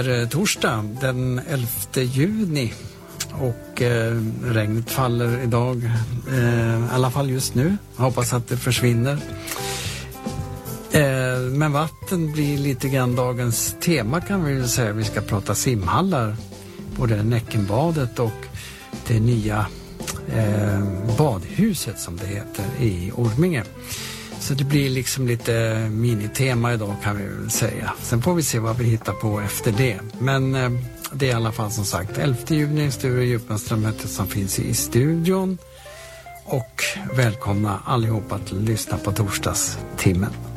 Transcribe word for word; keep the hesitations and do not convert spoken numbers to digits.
är torsdag den elfte juni och eh, regnet faller idag, eh, i alla fall just nu. Jag hoppas att det försvinner. Eh, men vatten blir lite grann dagens tema, kan vi väl säga. Vi ska prata simhallar, både Näckenbadet och det nya eh, badhuset som det heter i Orminge. Så det blir liksom lite minitema idag, kan vi väl säga. Sen får vi se vad vi hittar på efter det. Men eh, det är i alla fall som sagt elfte juni, Sture Djupmanström-mötet som finns i studion. Och välkomna allihopa att lyssna på torsdagstimmen.